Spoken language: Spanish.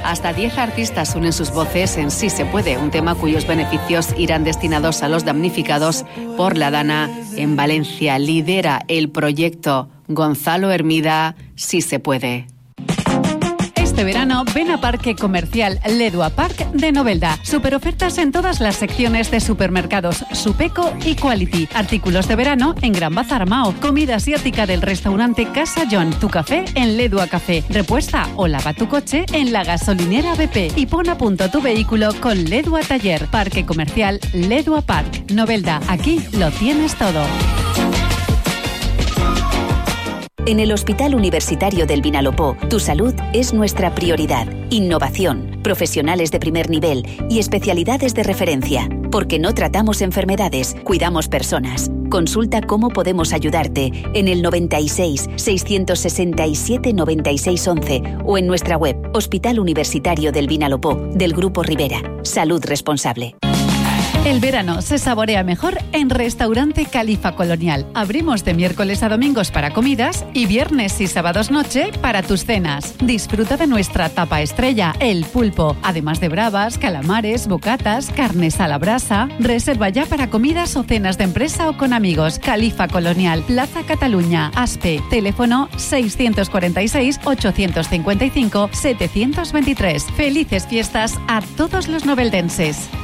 Hasta 10 artistas unen sus voces en Sí se puede, un tema cuyos beneficios irán destinados a los damnificados por la Dana en Valencia. Lidera el proyecto Gonzalo Hermida, Sí se puede. Este verano ven a Parque Comercial Ledua Park de Novelda. Superofertas en todas las secciones de supermercados Supeco y Quality. Artículos de verano en Gran Bazar Mao. Comida asiática del restaurante Casa John. Tu café en Ledua Café. Repuesta o lava tu coche en la gasolinera BP. Y pon a punto tu vehículo con Ledua Taller. Parque Comercial Ledua Park, Novelda. Aquí lo tienes todo. En el Hospital Universitario del Vinalopó, tu salud es nuestra prioridad. Innovación, profesionales de primer nivel y especialidades de referencia. Porque no tratamos enfermedades, cuidamos personas. Consulta cómo podemos ayudarte en el 96 667 96 11 o en nuestra web Hospital Universitario del Vinalopó, del Grupo Rivera. Salud responsable. El verano se saborea mejor en Restaurante Califa Colonial. Abrimos de miércoles a domingos para comidas y viernes y sábados noche para tus cenas. Disfruta de nuestra tapa estrella, el pulpo, además de bravas, calamares, bocatas, carnes a la brasa. Reserva ya para comidas o cenas de empresa o con amigos. Califa Colonial, Plaza Cataluña, Aspe, teléfono 646 855 723. Felices fiestas a todos los noveldenses.